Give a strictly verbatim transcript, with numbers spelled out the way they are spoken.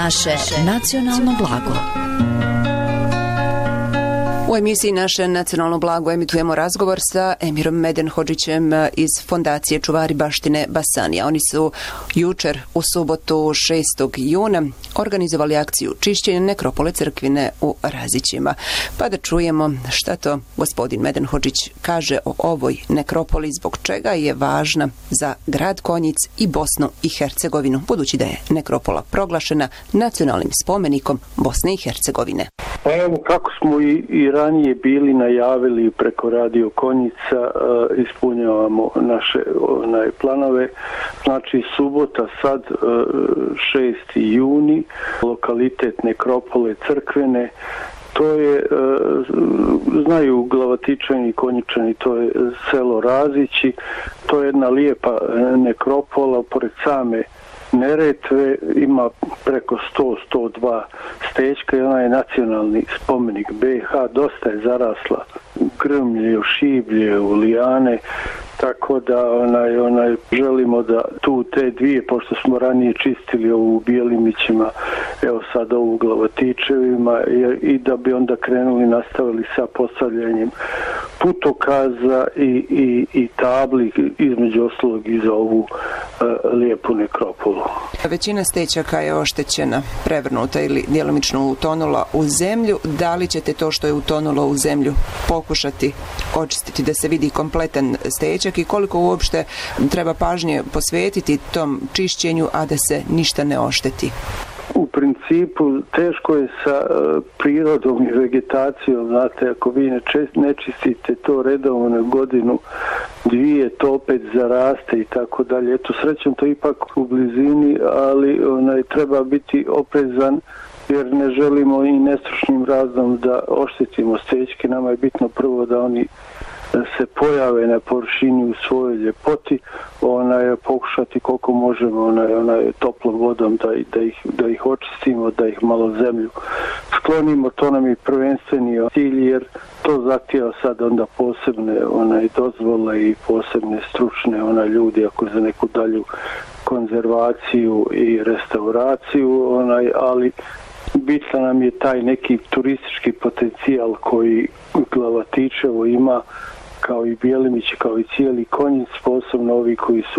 Naše nacionalno blago. U emisiji Naše nacionalno blago emitujemo razgovor sa Emirom Medenhodžićem iz Fondacije Čuvari baštine Bassanija. Oni su jučer u subotu šestog juna organizovali akciju čišćenja nekropole crkvine u Razićima. Pa da čujemo šta to gospodin Medenhodžić kaže o ovoj nekropoli, zbog čega je važna za grad Konjic i Bosnu i Hercegovinu, budući da je nekropola proglašena nacionalnim spomenikom Bosne i Hercegovine. Pa evo, kako smo i, i ranije bili najavili preko Radio Konjica, uh, ispunjavamo naše onaj, planove. Znači, subota sad, uh, šesti juni, lokalitet nekropole crkvene, to je, uh, znaju Glavatičani i Konjičani, to je selo Razići, to je jedna lijepa nekropola pored same Neretve, ima preko sto do sto dva stećka i ona je nacionalni spomenik be ha, dosta je zarasla u grmlje, u šiblje, u lijane, tako da onaj, onaj, želimo da tu te dvije, pošto smo ranije čistili ovu u Bijelimićima, evo sad ovu u Glavatičevima, i, i da bi onda krenuli, nastavili sa postavljanjem putokaza i, i, i tabli, između ostalog i za ovu uh, lijepu nekropolu. Većina stećaka je oštećena, prevrnuta ili djelomično utonula u zemlju. Da li ćete to što je utonulo u zemlju pokušati očistiti da se vidi kompletan stećak i koliko uopšte treba pažnje posvetiti tom čišćenju, a da se ništa ne ošteti? U principu teško je sa uh, prirodom i vegetacijom, znate, ako vi ne, čest, ne čistite to redovno godinu, dvije, to opet zaraste i tako dalje. Eto, srećom to ipak u blizini, ali onaj, treba biti oprezan jer ne želimo i nestručnim razlogom da oštetimo stećke. Nama je bitno prvo da oni se pojave na površini u svojoj ljepoti, onaj, pokušati koliko možemo onaj, onaj, toplom vodom da, da, ih, da ih očistimo, da ih malo zemlju sklonimo. To nam je prvenstveni cilj, jer to zahtijeva sad onda posebne onaj, dozvole i posebne stručne onaj, ljudi ako za neku dalju konzervaciju i restauraciju, onaj, ali bitan nam je taj neki turistički potencijal koji Glavatičevo ima, kao i Bijelimić, kao i cijeli Konjic, posebno ovi koji su